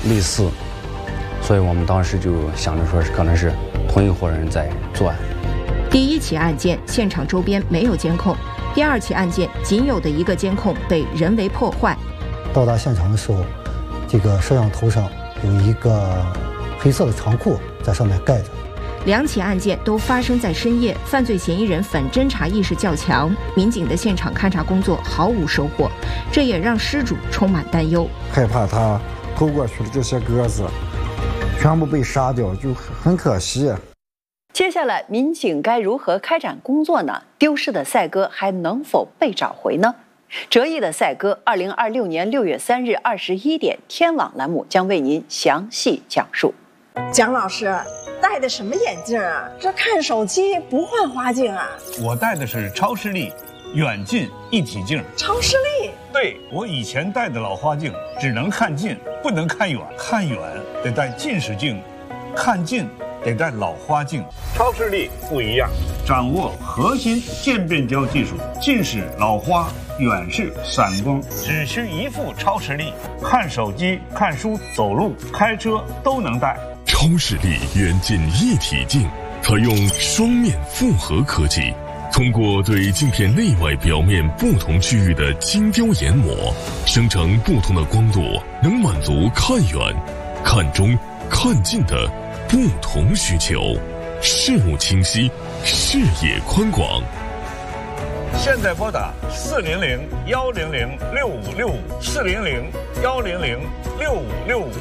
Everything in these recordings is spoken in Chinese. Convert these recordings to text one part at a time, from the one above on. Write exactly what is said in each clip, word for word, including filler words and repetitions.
类似，所以我们当时就想着说是可能是同一伙人在作案。 第一起案件现场周边没有监控，第二起案件仅有的一个监控被人为破坏。 到达现场的时候，这个摄像头上有一个黑色的长裤在上面盖着。 两起案件都发生在深夜，犯罪嫌疑人反侦查意识较强，民警的现场勘查工作毫无收获，这也让失主充满担忧， 害怕他偷过去的这些鸽子全部被杀掉，就很可惜。 接下来民警该如何开展工作呢？丢失的赛鸽还能否被找回呢？折翼的赛鸽，二零二六年六月三日二十一点，天网栏目将为您详细讲述。 蒋老师戴的什么眼镜啊？这看手机不换花镜啊？ 我戴的是超视力远近一体镜。 超视力？ 对，我以前戴的老花镜只能看近，不能看远，看远得戴近视镜，看近得戴老花镜。超视力不一样，掌握核心渐变焦技术，近视、老花、远视、散光，只需一副超视力，看手机、看书、走路、开车都能戴。 超视力远近一体镜采用双面复合科技，通过对镜片内外表面不同区域的精雕研磨，生成不同的光度，能满足看远、看中、看近的不同需求，视物清晰，视野宽广。 现在拨打四零零幺零零六五六五四零零幺零零六五六五。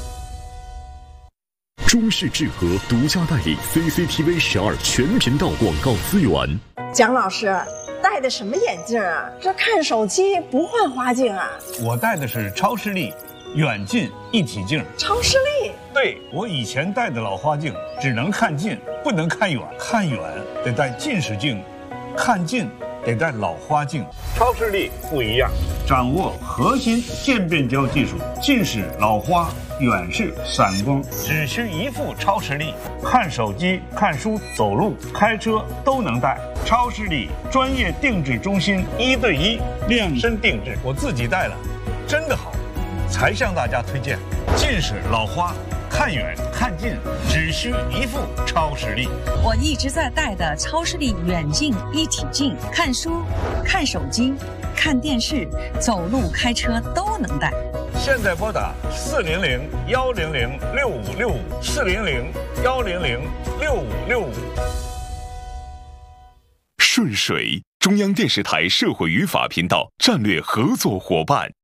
中视智和独家代理 C C T V 十二全频道广告资源。 蒋老师戴的什么眼镜啊？这看手机不换花镜啊？ 我戴的是超视力远近一体镜。 超视力？ 对，我以前戴的老花镜只能看近，不能看远，看远得戴近视镜，看近得戴老花镜。超视力不一样，掌握核心渐变焦技术，近视、老花、远视、散光，只需一副超视力，看手机、看书、走路、开车都能戴。超视力专业定制中心，一对一量身定制，我自己戴了，真的好，才向大家推荐。近视、老花、看远看近只需一副超视力。 我一直在戴的超视力远近一体镜，看书、看手机、看电视、走路、开车都能戴。 现在拨打四零零幺零零六五六五四零零幺零零六五六五。 顺水，中央电视台社会与法频道战略合作伙伴。